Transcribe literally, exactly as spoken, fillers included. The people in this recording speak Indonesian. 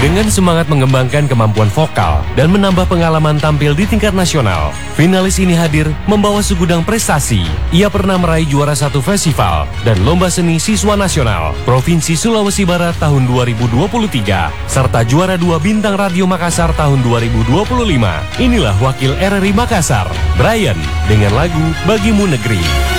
Dengan semangat mengembangkan kemampuan vokal dan menambah pengalaman tampil di tingkat nasional, finalis ini hadir membawa segudang prestasi. Ia pernah meraih juara satu festival dan lomba seni siswa nasional Provinsi Sulawesi Barat tahun dua ribu dua puluh tiga, serta juara dua Bintang Radio Makassar tahun dua ribu dua puluh lima. Inilah wakil R R I Makassar, Brian, dengan lagu Bagimu Negeri.